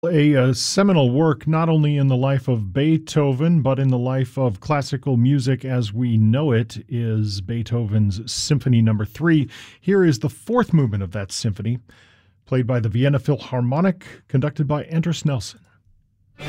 A seminal work not only in the life of Beethoven, but in the life of classical music as we know it, is Beethoven's Symphony Number 3. Here is the fourth movement of that symphony, played by the Vienna Philharmonic, conducted by Andris Nelson.